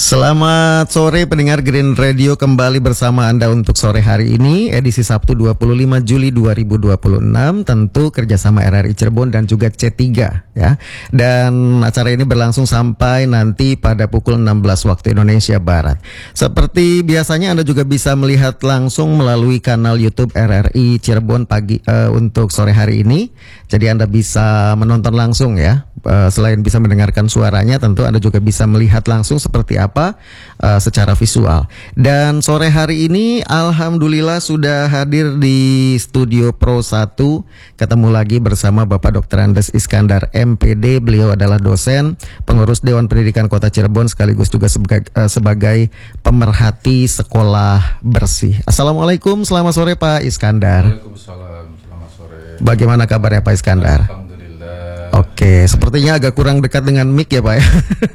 Selamat sore pendengar Green Radio, kembali bersama Anda untuk sore hari ini, edisi Sabtu 25 Juli 2026, tentu kerjasama RRI Cirebon dan juga C3 ya. Dan acara ini berlangsung sampai nanti pada pukul 16 waktu Indonesia Barat. Seperti biasanya Anda juga bisa melihat langsung melalui kanal YouTube RRI Cirebon pagi untuk sore hari ini. Jadi Anda bisa menonton langsung ya. Selain bisa mendengarkan suaranya, tentu Anda juga bisa melihat langsung seperti apa secara visual. Dan sore hari ini alhamdulillah sudah hadir di Studio Pro 1, ketemu lagi bersama Bapak Dr. Andes Iskandar MPD. Beliau adalah dosen, pengurus Dewan Pendidikan Kota Cirebon, sekaligus juga sebagai pemerhati sekolah bersih. Assalamualaikum, selamat sore Pak Iskandar. Waalaikumsalam, selamat sore. Bagaimana kabarnya Pak Iskandar? Oke, sepertinya agak kurang dekat dengan mic ya Pak ya.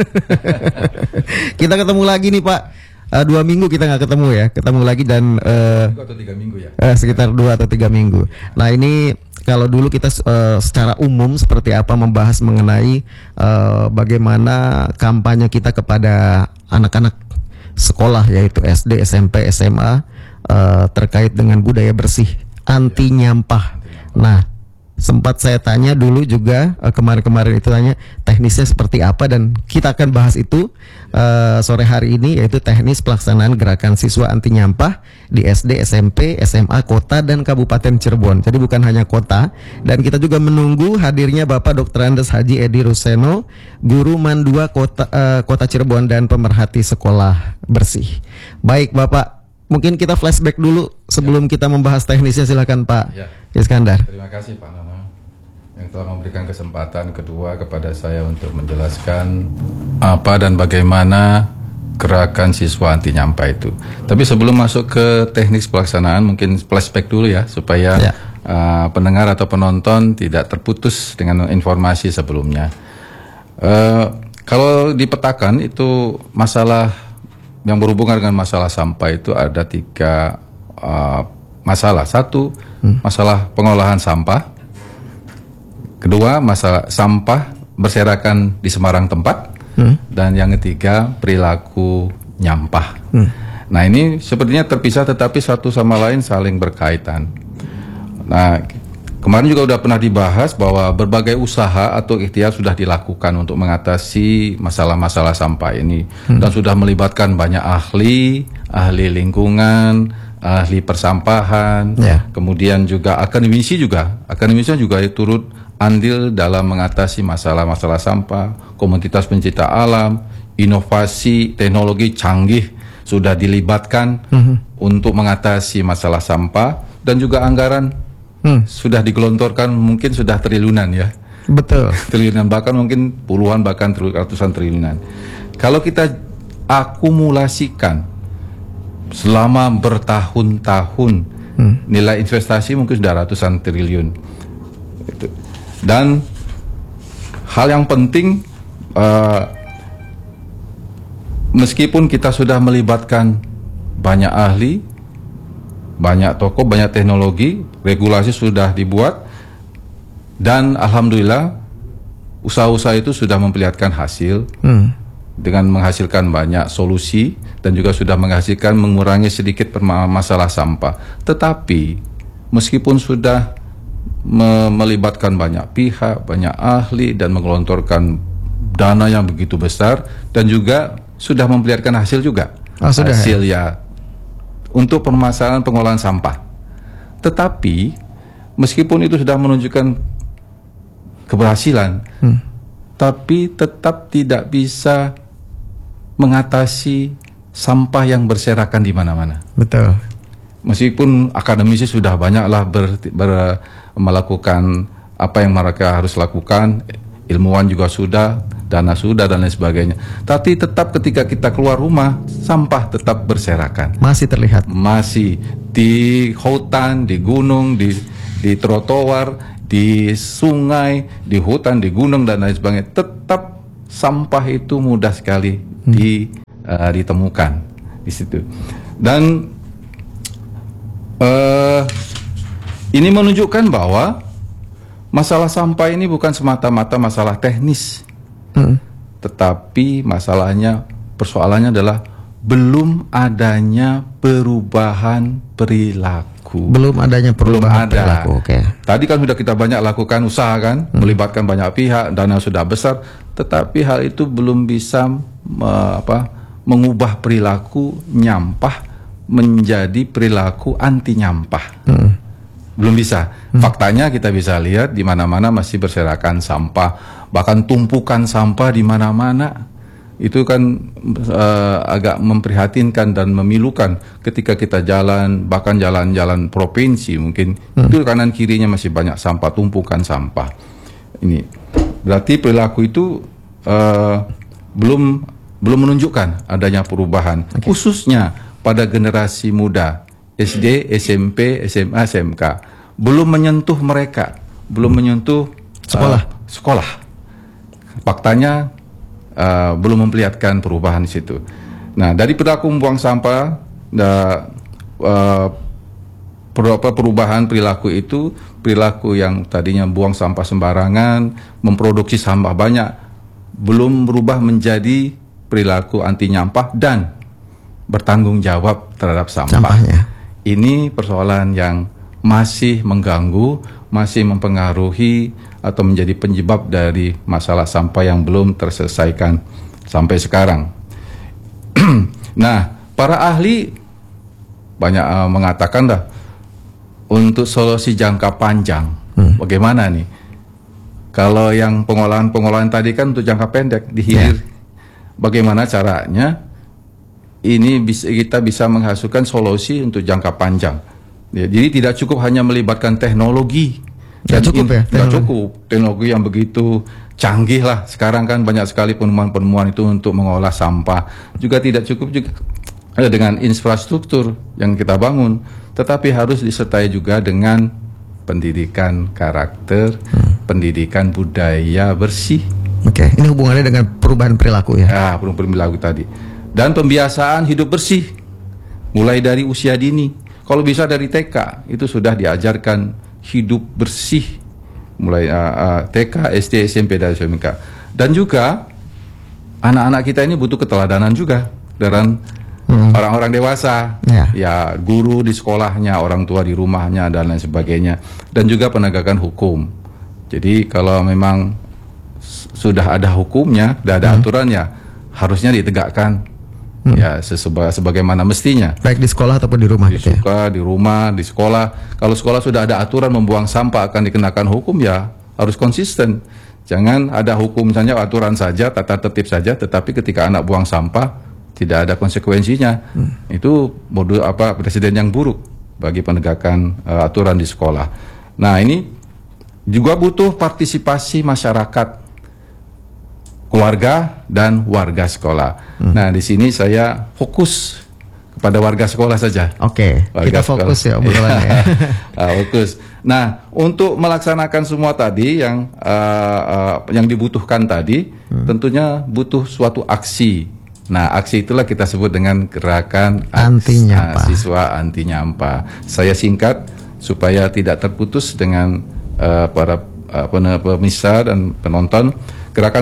Kita ketemu lagi nih Pak. 2 minggu kita nggak ketemu ya. Ketemu lagi dan 2 atau 3 minggu ya. Sekitar 2 atau 3 minggu. Nah ini kalau dulu kita secara umum seperti apa membahas mengenai bagaimana kampanye kita kepada anak-anak sekolah, yaitu SD, SMP, SMA terkait dengan budaya bersih, anti nyampah. Nah, sempat saya tanya dulu juga kemarin-kemarin itu tanya teknisnya seperti apa, dan kita akan bahas itu sore hari ini, yaitu teknis pelaksanaan gerakan siswa anti nyampah di SD, SMP, SMA, Kota dan Kabupaten Cirebon. Jadi bukan hanya kota, dan kita juga menunggu hadirnya Bapak Dr. Andes Haji Edi Ruseno, Guru Man 2 Kota Cirebon dan pemerhati sekolah bersih. Baik Bapak, mungkin kita flashback dulu sebelum kita membahas teknisnya, silakan Pak Iskandar. Terima kasih Pak Nono yang telah memberikan kesempatan kedua kepada saya untuk menjelaskan apa dan bagaimana gerakan siswa anti nyampah itu. Tapi sebelum masuk ke teknis pelaksanaan, mungkin flashback dulu ya, supaya pendengar atau penonton tidak terputus dengan informasi sebelumnya. Kalau dipetakan itu masalah yang berhubungan dengan masalah sampah itu ada 3 masalah. 1, masalah pengolahan sampah. Kedua, masalah sampah berserakan di sembarang tempat. Dan yang ketiga, perilaku nyampah. Nah, ini sepertinya terpisah tetapi satu sama lain saling berkaitan. Nah, kemarin juga sudah pernah dibahas bahwa berbagai usaha atau ikhtiar sudah dilakukan untuk mengatasi masalah-masalah sampah ini, dan sudah melibatkan banyak ahli lingkungan, ahli persampahan, kemudian juga akademisi juga turut andil dalam mengatasi masalah-masalah sampah. Komunitas pencinta alam, inovasi teknologi canggih sudah dilibatkan untuk mengatasi masalah sampah, dan juga anggaran sudah digelontorkan, mungkin sudah triliunan ya. Betul. Triliunan, bahkan mungkin puluhan, bahkan ratusan triliunan. Kalau kita akumulasikan selama bertahun-tahun, nilai investasi mungkin sudah ratusan triliun. Dan hal yang penting, meskipun kita sudah melibatkan banyak ahli, banyak tokoh, banyak teknologi, regulasi sudah dibuat, dan alhamdulillah usaha-usaha itu sudah memperlihatkan hasil dengan menghasilkan banyak solusi, dan juga sudah menghasilkan mengurangi sedikit masalah sampah. Tetapi meskipun sudah melibatkan banyak pihak, banyak ahli, dan menggelontorkan dana yang begitu besar, dan juga sudah memperlihatkan hasil juga, hasil ya untuk permasalahan pengolahan sampah. Tetapi meskipun itu sudah menunjukkan keberhasilan, tapi tetap tidak bisa mengatasi sampah yang berserakan di mana-mana. Betul. Meskipun akademisi sudah banyaklah melakukan apa yang mereka harus lakukan, ilmuwan juga sudah, dana sudah, dan lain sebagainya. Tapi tetap ketika kita keluar rumah, sampah tetap berserakan. Masih terlihat. Masih di hutan, di gunung, di trotoar, di sungai, di hutan, di gunung, dan lain sebagainya. Tetap sampah itu mudah sekali ditemukan di situ. Dan ini menunjukkan bahwa masalah sampah ini bukan semata-mata masalah teknis, tetapi masalahnya persoalannya adalah belum adanya perubahan perilaku. Belum adanya perubahan perilaku. Oke. Tadi kan sudah kita banyak lakukan usaha kan, melibatkan banyak pihak, dana sudah besar, tetapi hal itu belum bisa mengubah perilaku nyampah menjadi perilaku anti nyampah. Belum bisa. Faktanya kita bisa lihat di mana-mana masih berserakan sampah, bahkan tumpukan sampah di mana-mana. Itu kan agak memprihatinkan dan memilukan ketika kita jalan, bahkan jalan-jalan provinsi mungkin itu kanan kirinya masih banyak sampah, tumpukan sampah. Ini berarti perilaku itu belum menunjukkan adanya perubahan, khususnya pada generasi muda SD, SMP, SMA, SMK, belum menyentuh mereka, belum menyentuh sekolah. Faktanya belum memperlihatkan perubahan di situ. Nah, dari perilaku membuang sampah, perubahan perilaku itu, perilaku yang tadinya buang sampah sembarangan, memproduksi sampah banyak, belum berubah menjadi perilaku anti nyampah dan bertanggung jawab terhadap sampahnya. Ini persoalan yang masih mengganggu, masih mempengaruhi atau menjadi penyebab dari masalah sampah yang belum terselesaikan sampai sekarang. Nah, para ahli banyak mengatakan untuk solusi jangka panjang, bagaimana nih? Kalau yang pengolahan tadi kan untuk jangka pendek, dihilir. Bagaimana caranya? Ini kita bisa menghasilkan solusi untuk jangka panjang. Ya, jadi tidak cukup hanya melibatkan teknologi. Tidak cukup ya? Tidak cukup. Teknologi yang begitu canggih lah. Sekarang kan banyak sekali penemuan-penemuan itu untuk mengolah sampah. Juga tidak cukup juga dengan infrastruktur yang kita bangun. Tetapi harus disertai juga dengan pendidikan karakter, pendidikan budaya bersih. Oke, ini hubungannya dengan perubahan perilaku ya? Ya, perubahan perilaku tadi. Dan pembiasaan hidup bersih. Mulai dari usia dini. Kalau bisa dari TK, itu sudah diajarkan hidup bersih. Mulai TK, SD, SMP, dan SMK. Dan juga, anak-anak kita ini butuh keteladanan juga. Dan orang-orang dewasa. Ya, guru di sekolahnya, orang tua di rumahnya, dan lain sebagainya. Dan juga penegakan hukum. Jadi, kalau memang sudah ada hukumnya, sudah ada aturannya, harusnya ditegakkan. Ya, sebagaimana mestinya. Baik di sekolah ataupun di rumah. Di rumah, di sekolah. Kalau sekolah sudah ada aturan membuang sampah akan dikenakan hukum, ya harus konsisten. Jangan ada hukum misalnya aturan saja, tata tertib saja, tetapi ketika anak buang sampah tidak ada konsekuensinya. Itu presiden yang buruk bagi penegakan aturan di sekolah. Nah, ini juga butuh partisipasi masyarakat, keluarga dan warga sekolah. Nah, di sini saya fokus kepada warga sekolah saja. Oke, kita fokus ya obrolannya. Fokus. Nah, untuk melaksanakan semua tadi yang dibutuhkan tadi, tentunya butuh suatu aksi. Nah, aksi itulah kita sebut dengan gerakan anti nyampah. Siswa anti nyampah. Saya singkat supaya tidak terputus dengan para pemirsa dan penonton. Gerakan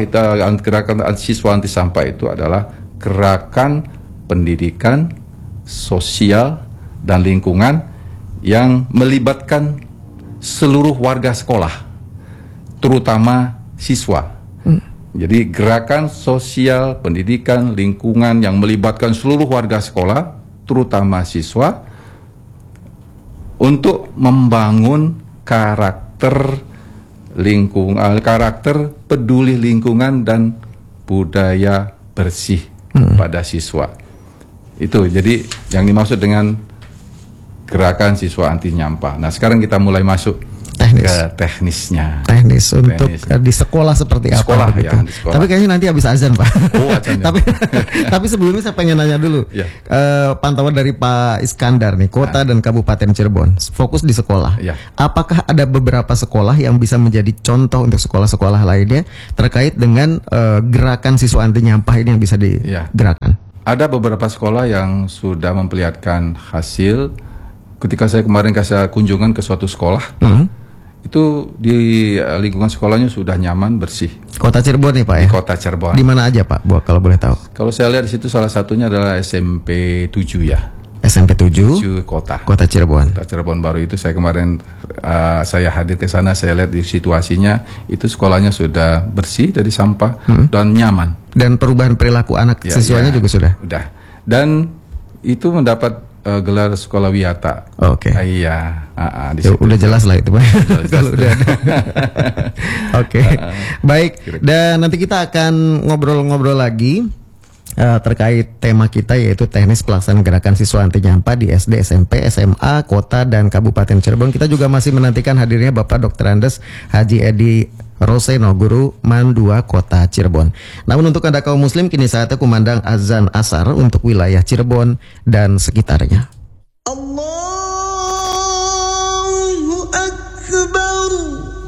siswa anti sampah itu adalah gerakan pendidikan, sosial, dan lingkungan yang melibatkan seluruh warga sekolah, terutama siswa. Jadi gerakan sosial, pendidikan, lingkungan yang melibatkan seluruh warga sekolah, terutama siswa, untuk membangun karakter peduli lingkungan dan budaya bersih pada siswa. Itu jadi yang dimaksud dengan gerakan siswa anti nyampah. Nah, sekarang kita mulai masuk ke teknisnya. Teknis untuk di sekolah seperti apa? Sekolah, ya, di sekolah. Tapi kayaknya nanti habis azan, Pak. Oh, azan. tapi sebelumnya saya pengen nanya dulu. Ya. Pantauan dari Pak Iskandar nih, Kota dan Kabupaten Cirebon, fokus di sekolah. Ya. Apakah ada beberapa sekolah yang bisa menjadi contoh untuk sekolah-sekolah lainnya terkait dengan gerakan siswa anti nyampah ini yang bisa digerakkan? Ada beberapa sekolah yang sudah memperlihatkan hasil. Ketika saya kemarin kasih kunjungan ke suatu sekolah, itu di lingkungan sekolahnya sudah nyaman, bersih. Kota Cirebon nih Pak Di ya? kota Cirebon. Di mana aja Pak, kalau boleh tahu? Kalau saya lihat di situ salah satunya adalah SMP 7 ya. SMP 7, 7 kota. Kota Cirebon. Kota Cirebon baru itu saya kemarin saya hadir ke sana, saya lihat di situasinya itu sekolahnya sudah bersih dari sampah dan nyaman. Dan perubahan perilaku anak siswanya juga sudah? Udah. Dan itu mendapat gelar sekolah wiyata. Oke. Iya, di Ya, situ. udah jelas lah itu Pak. Kalau udah ada. Oke. Baik, dan nanti kita akan ngobrol-ngobrol lagi terkait tema kita, yaitu teknis pelaksanaan gerakan siswa anti nyampah di SD, SMP, SMA, kota, dan Kabupaten Cirebon. Kita juga masih menantikan hadirnya Bapak Dr. Andes Haji Edi Roseno, Guru MAN 2 Kota Cirebon. Namun untuk Anda kaum muslim, kini saatnya kumandang azan asar untuk wilayah Cirebon dan sekitarnya. Allah